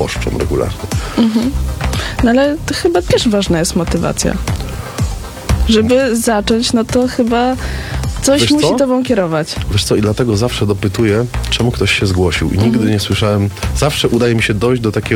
poszczą regularnie. No ale to chyba też ważna jest motywacja. Żeby zacząć, no to chyba coś Wiesz musi co? tobą kierować. Wiesz co, i dlatego zawsze dopytuję, czemu ktoś się zgłosił. I nigdy nie słyszałem, zawsze udaje mi się dojść do takiego